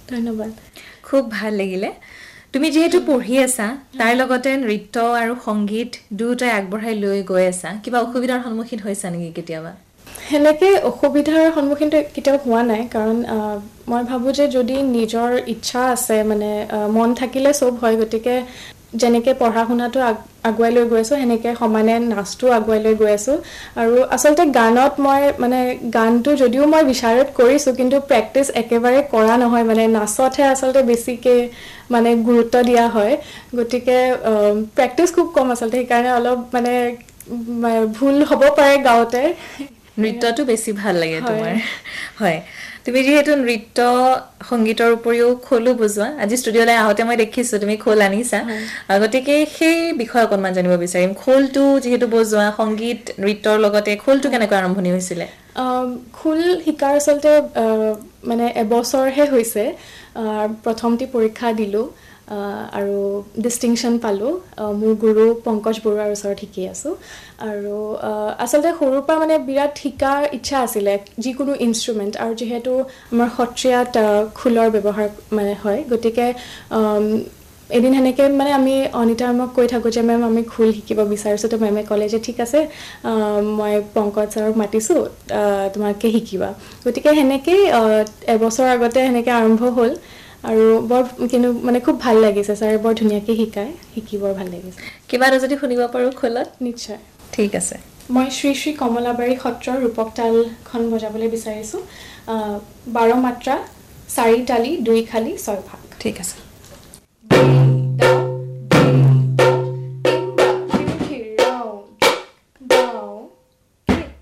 ধন্যবাদ খুব ভাল লাগিলে তুমি যেহেতু পঢ়ি আছা তাৰ লগতে নৃত্য আৰু সংগীত দুয়োটাই আগবঢ়াই লৈ গৈ আছা কিবা অসুবিধাৰ সন্মুখীন হৈছা নেকি কেতিয়াবা হেনেকে অসুবিধাৰ সন্মুখীন কেতিয়াও হোৱা নাই কাৰণ মই ভাবো যে যদি নিজৰ ইচ্ছা আছে মানে মন থাকিলে সব হয় গতিকে যেনেকে পঢ়া শুনাটো আগুৱাই লৈ গৈ আছো হেনেকে সমানে নাচটো আগুৱাই লৈ গৈ আছো আৰু আসলতে গানত মই মানে গানটো যদিও মই বিচাৰত কৰিছো কিন্তু প্ৰেক্টিস একেবাৰে কৰা নহয় মানে নাচতহে আসলতে বেছিকে মানে গুৰুত্ব দিয়া হয় গতিকে প্ৰেক্টিস খুব কম আসলতে সেইকাৰণে অলপ মানে ভুল হ'ব পাৰে গাওতে নৃত্যটো বেছি ভাল লাগে তোমাৰ হয় তুমি যেহেতু নৃত্য সংগীতৰ উপৰিও খোলো বুজোৱা আজি ষ্টুডিঅলৈ আহোতে মই দেখিছো তুমি খোল আনিছা গতিকে সেই বিষয়ে অকণমান জানিব বিচাৰিম খোলটো যেহেতু বজোৱা সংগীত নৃত্যৰ লগতে খোলটো কেনেকৈ আৰম্ভণি হৈছিলে খোল শিকাৰ আসলতে মানে এবছৰহে হৈছে প্ৰথমটি পৰীক্ষা দিলো আৰু ডিষ্টিংচন পালো মোৰ গুৰু পংকজ বৰুৱাৰ ওচৰত শিকি আছো আৰু আসলতে সৰুৰ পৰা মানে বিৰাট শিকাৰ ইচ্ছা আছিলে যিকোনো ইনষ্ট্ৰুমেন্ট আৰু যেহেতু আমাৰ সত্ৰীয়াত খোলৰ ব্যৱহাৰ মানে হয় গতিকে এদিন হেনেকে মানে আমি অনিতা মেমক কৈ থাকো যে মেম আমি খোল শিকিব বিচাৰিছো তো মেমে ক'লে যে ঠিক আছে মই পংকজ ছাৰক মাতিছো তোমাকে শিকিবা গতিকে হেনেকে এবছৰ আগতে হেনেকে আৰম্ভ হ'ল আৰু বৰ কিন্তু মানে খুব ভাল লাগিছে ছাৰে বৰ ধুনীয়াকে শিকি বৰ ভাল লাগিছে কিবা যদি শুনিব পাৰো খোলত নিশ্চয় ঠিক আছে মই শ্ৰী শ্ৰী কমলাবাৰী সত্ৰৰ ৰূপক তালখন বজাবলৈ বিচাৰিছো 12 মাত্ৰা 4 তালি 2 খালি 6 ভাগ ঠিক আছে